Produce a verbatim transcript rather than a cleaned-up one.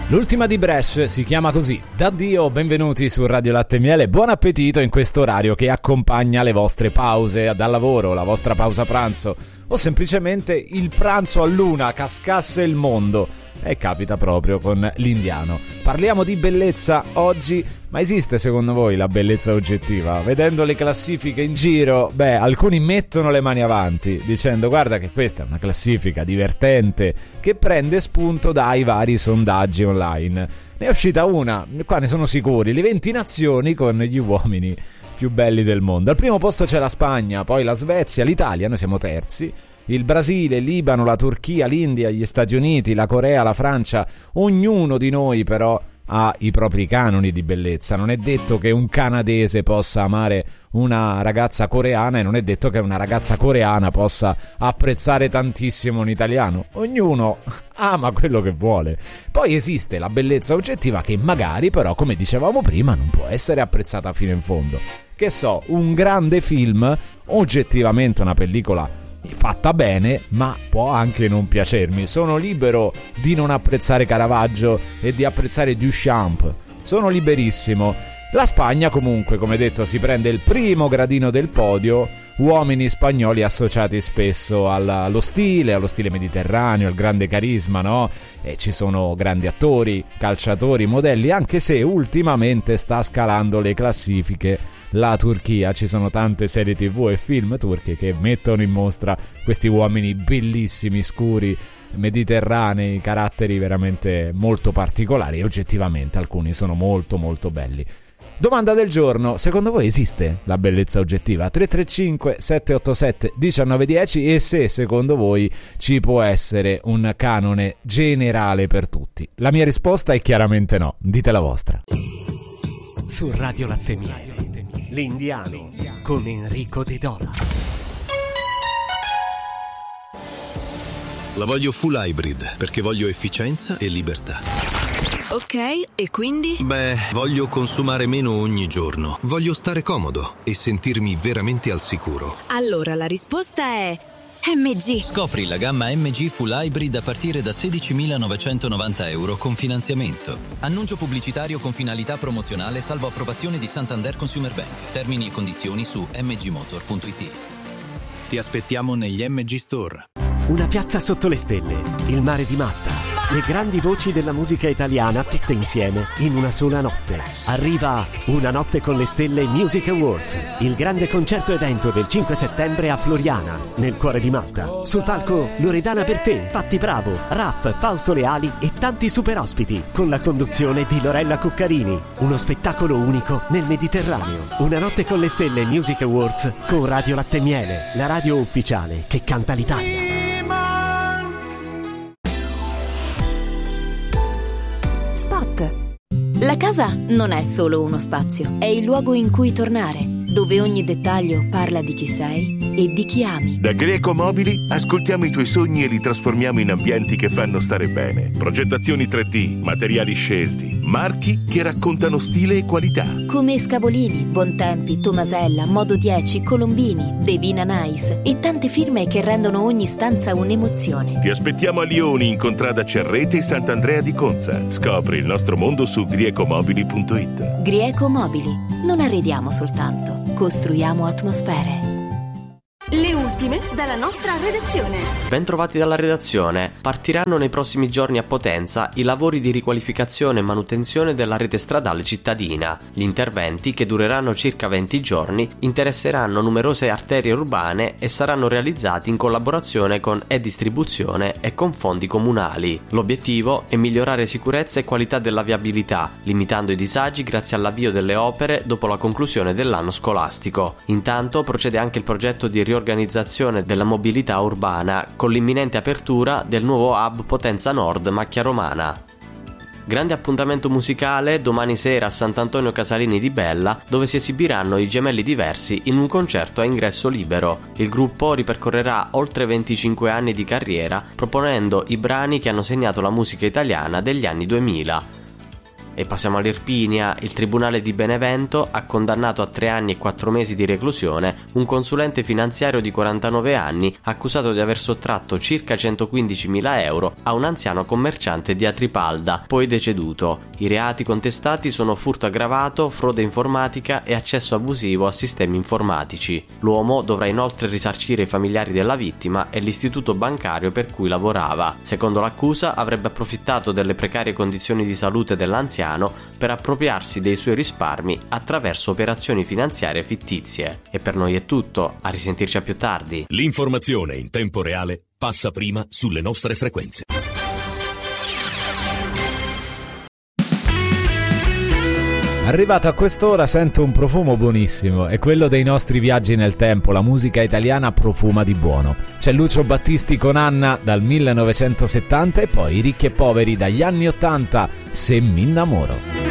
L'ultima di Bresh si chiama così. D'addio, benvenuti su Radio Latte e Miele. Buon appetito in questo orario che accompagna le vostre pause dal lavoro, la vostra pausa pranzo o semplicemente il pranzo a luna, cascasse il mondo. E capita proprio con l'Indiano. Parliamo di bellezza oggi, ma esiste secondo voi la bellezza oggettiva? Vedendo le classifiche in giro, beh, alcuni mettono le mani avanti dicendo guarda che questa è una classifica divertente che prende spunto dai vari sondaggi online. Ne è uscita una, qua ne sono sicuri, le venti nazioni con gli uomini più belli del mondo. Al primo posto c'è la Spagna, poi la Svezia, l'Italia, noi siamo terzi. Il Brasile, il Libano, la Turchia, l'India, gli Stati Uniti, la Corea, la Francia. Ognuno di noi però ha i propri canoni di bellezza. Non è detto che un canadese possa amare una ragazza coreana e non è detto che una ragazza coreana possa apprezzare tantissimo un italiano. Ognuno ama quello che vuole. Poi esiste la bellezza oggettiva che magari però, come dicevamo prima, non può essere apprezzata fino in fondo. Che so, un grande film, oggettivamente una pellicola fatta bene, ma può anche non piacermi. Sono libero di non apprezzare Caravaggio e di apprezzare Duchamp. Sono liberissimo. La Spagna comunque, come detto, si prende il primo gradino del podio. Uomini spagnoli associati spesso alla, allo stile, allo stile mediterraneo, al grande carisma, no? E ci sono grandi attori, calciatori, modelli, anche se ultimamente sta scalando le classifiche la Turchia. Ci sono tante serie tv e film turchi che mettono in mostra questi uomini bellissimi, scuri, mediterranei, caratteri veramente molto particolari e oggettivamente alcuni sono molto molto belli. Domanda del giorno: secondo voi esiste la bellezza oggettiva? tre tre cinque sette otto sette uno nove uno zero e se secondo voi ci può essere un canone generale per tutti? La mia risposta è chiaramente no. Dite la vostra. Su Radio Latte e Miele, l'Indiano con Enrico De Dola. La voglio full hybrid perché voglio efficienza e libertà. Ok, e quindi? Beh, voglio consumare meno ogni giorno. Voglio stare comodo e sentirmi veramente al sicuro. Allora la risposta è M G. Scopri la gamma M G Full Hybrid a partire da sedicimilanovecentonovanta euro con finanziamento. Annuncio pubblicitario con finalità promozionale salvo approvazione di Santander Consumer Bank. Termini e condizioni su m g motor punto i t. Ti aspettiamo negli M G Store. Una piazza sotto le stelle, il mare di Malta, le grandi voci della musica italiana tutte insieme in una sola notte. Arriva Una notte con le stelle Music Awards, il grande concerto evento del cinque settembre a Floriana, nel cuore di Malta. Sul palco Loredana Bertè, Patti Bravo, Raff, Fausto Leali e tanti super ospiti, con la conduzione di Lorella Cuccarini. Uno spettacolo unico nel Mediterraneo. Una notte con le stelle Music Awards con Radio Latte e Miele, la radio ufficiale che canta l'Italia. Spot. La casa non è solo uno spazio, è il luogo in cui tornare, dove ogni dettaglio parla di chi sei e di chi ami. Da Greco Mobili ascoltiamo i tuoi sogni e li trasformiamo in ambienti che fanno stare bene. Progettazioni tre D, materiali scelti, marchi che raccontano stile e qualità. Come Scavolini, Bontempi, Tomasella, Modo dieci, Colombini, Devina Nice e tante firme che rendono ogni stanza un'emozione. Ti aspettiamo a Lioni in contrada Cerrete e Sant'Andrea di Conza. Scopri il nostro mondo su griecomobili punto it. Grieco Mobili. Non arrediamo soltanto, costruiamo atmosfere. Le ultime dalla nostra redazione. Bentrovati dalla redazione. Partiranno nei prossimi giorni a Potenza i lavori di riqualificazione e manutenzione della rete stradale cittadina. Gli interventi, che dureranno circa venti giorni, interesseranno numerose arterie urbane e saranno realizzati in collaborazione con E-Distribuzione e con fondi comunali. L'obiettivo è migliorare sicurezza e qualità della viabilità, limitando i disagi grazie all'avvio delle opere dopo la conclusione dell'anno scolastico. Intanto procede anche il progetto di riorganizzazione della mobilità urbana con l'imminente apertura del nuovo hub Potenza Nord Macchia Romana. Grande appuntamento musicale domani sera a Sant'Antonio Casalini di Bella, dove si esibiranno i Gemelli Diversi in un concerto a ingresso libero. Il gruppo ripercorrerà oltre venticinque anni di carriera proponendo i brani che hanno segnato la musica italiana degli anni duemila. E passiamo all'Irpinia. Il Tribunale di Benevento ha condannato a tre anni e quattro mesi di reclusione un consulente finanziario di quarantanove anni accusato di aver sottratto circa centoquindicimila euro a un anziano commerciante di Atripalda, poi deceduto. I reati contestati sono furto aggravato, frode informatica e accesso abusivo a sistemi informatici. L'uomo dovrà inoltre risarcire i familiari della vittima e l'istituto bancario per cui lavorava. Secondo l'accusa avrebbe approfittato delle precarie condizioni di salute dell'anziano per appropriarsi dei suoi risparmi attraverso operazioni finanziarie fittizie. E per noi è tutto, a risentirci a più tardi. L'informazione in tempo reale passa prima sulle nostre frequenze. Arrivato a quest'ora sento un profumo buonissimo, è quello dei nostri viaggi nel tempo, la musica italiana profuma di buono. C'è Lucio Battisti con Anna dal millenovecentosettanta e poi i Ricchi e Poveri dagli anni ottanta, Se mi innamoro.